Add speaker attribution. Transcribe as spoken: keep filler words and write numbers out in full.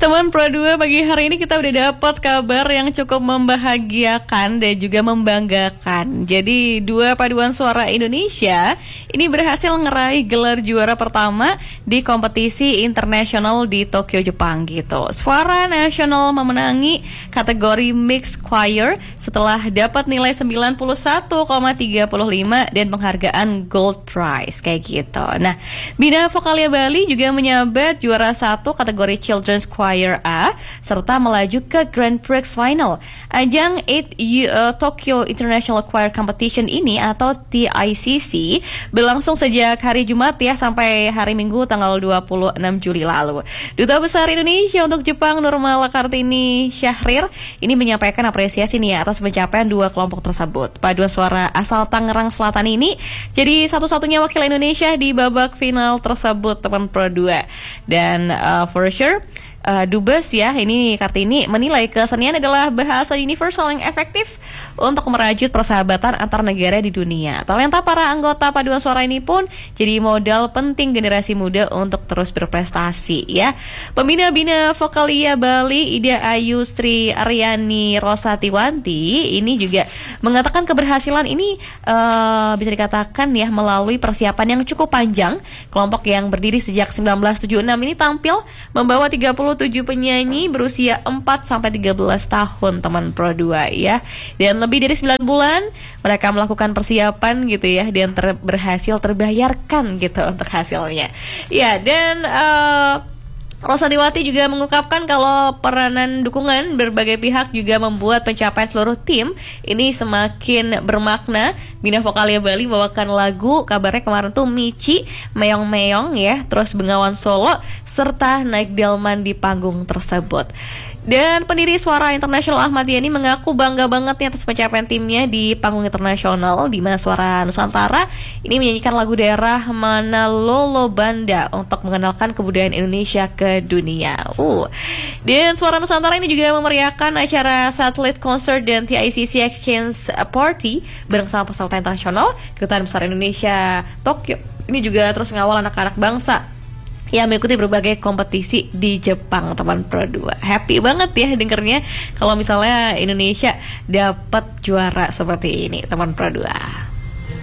Speaker 1: Teman Pro dua, pagi hari ini kita udah dapat kabar yang cukup membahagiakan dan juga membanggakan. Jadi dua paduan suara Indonesia ini berhasil ngeraih gelar juara pertama di kompetisi internasional di Tokyo, Jepang gitu. Suara nasional memenangi kategori Mixed Choir setelah dapat nilai sembilan puluh satu koma tiga lima dan penghargaan Gold Prize kayak gitu. Nah, Bina Vokalia Bali juga menyabat juara satu kategori Children's Choir A serta melaju ke Grand Prix Final. Ajang delapan uh, Tokyo International Choir Competition ini atau T I C C berlangsung sejak hari Jumat ya sampai hari Minggu tanggal dua puluh enam Juli lalu. Duta Besar Indonesia untuk Jepang Nurmala Kartini Syahrir ini menyampaikan apresiasi nih atas pencapaian dua kelompok tersebut. Paduan suara asal Tangerang Selatan ini jadi satu-satunya wakil Indonesia di babak final tersebut, teman Pro dua. Dan uh, for sure Uh, Dubes ya, ini Kartini menilai kesenian adalah bahasa universal yang efektif untuk merajut persahabatan antar negara di dunia. Talenta para anggota paduan suara ini pun jadi modal penting generasi muda untuk terus berprestasi ya. Pembina-bina Vokalia Bali Ida Ayu Sri Aryani Rosatiwanti ini juga mengatakan keberhasilan ini uh, bisa dikatakan ya melalui persiapan yang cukup panjang. Kelompok yang berdiri sejak sembilan belas tujuh puluh enam ini tampil membawa tiga puluh tujuh penyanyi berusia empat sampai tiga belas tahun, teman Pro dua ya. Dan lebih dari sembilan bulan mereka melakukan persiapan gitu ya, dan ter- berhasil terbayarkan gitu untuk hasilnya. Ya, dan uh, Rosatiwati juga mengungkapkan kalau peranan dukungan berbagai pihak juga membuat pencapaian seluruh tim ini semakin bermakna. Bina Vokalia Bali bawakan lagu, kabarnya kemarin tuh Michi, Meong-meong ya, terus Bengawan Solo, serta naik delman di panggung tersebut. Dan pendiri Suara Internasional Ahmad Yani mengaku bangga banget nih atas pencapaian timnya di panggung internasional, di mana Suara Nusantara ini menyanyikan lagu daerah Manalolo Banda untuk mengenalkan kebudayaan Indonesia ke dunia. Uh. Dan Suara Nusantara ini juga memeriahkan acara Satellite Concert dan T I C C Exchange Party bareng sama peserta internasional. Kedutaan Besar Indonesia Tokyo ini juga terus mengawal anak-anak bangsa yang mengikuti berbagai kompetisi di Jepang, teman Pro dua. Happy banget ya dengernya kalau misalnya Indonesia dapat juara seperti ini, teman Pro dua.